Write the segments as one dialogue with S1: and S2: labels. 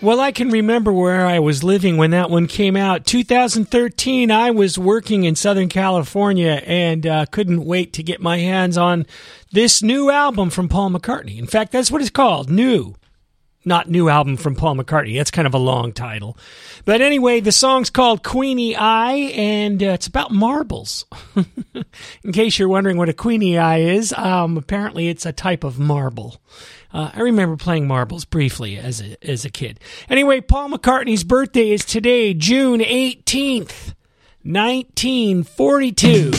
S1: Well, I can remember where I was living when that one came out. 2013, I was working in Southern California and couldn't wait to get my hands on this new album from Paul McCartney. In fact, that's what it's called, New. Not New Album from Paul McCartney. That's kind of a long title. But anyway, the song's called Queenie Eye, and it's about marbles. In case you're wondering what a queenie eye is, apparently it's a type of marble. I remember playing marbles briefly as a kid. Anyway, Paul McCartney's birthday is today, June 18th, 1942.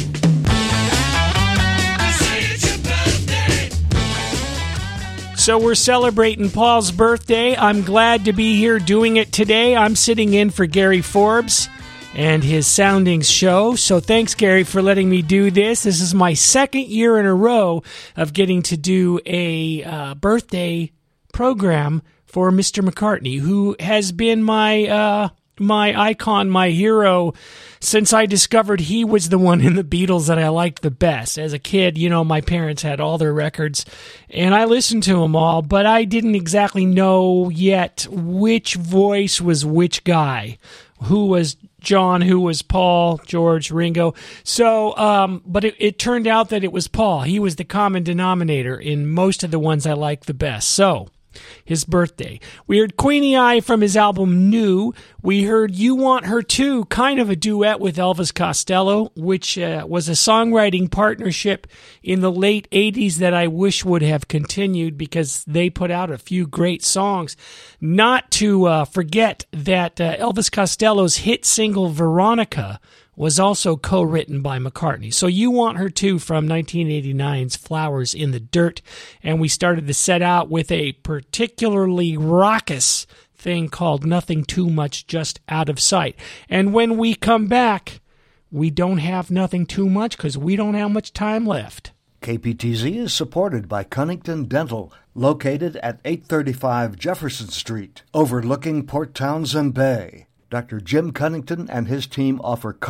S1: So we're celebrating Paul's birthday. I'm glad to be here doing it today. I'm sitting in for Gary Forbes and his Soundings show. So thanks, Gary, for letting me do this. This is my second year in a row of getting to do a birthday program for Mr. McCartney, who has been my icon, my hero, since I discovered he was the one in the Beatles that I liked the best. As a kid, my parents had all their records, and I listened to them all, but I didn't exactly know yet which voice was which guy, who was John, who was Paul, George, Ringo. So, but it turned out that it was Paul. He was the common denominator in most of the ones I liked the best. So, his birthday. We heard Queenie Eye from his album New. We heard You Want Her Too, kind of a duet with Elvis Costello, which was a songwriting partnership in the late 80s that I wish would have continued because they put out a few great songs. Not to forget that Elvis Costello's hit single Veronica was also co-written by McCartney. So You Want Her Too from 1989's Flowers in the Dirt. And we started the set out with a particularly raucous thing called Nothing Too Much, Just Out of Sight. And when we come back, we don't have nothing too much because we don't have much time left.
S2: KPTZ is supported by Cunnington Dental, located at 835 Jefferson Street, overlooking Port Townsend Bay. Dr. Jim Cunnington and his team offer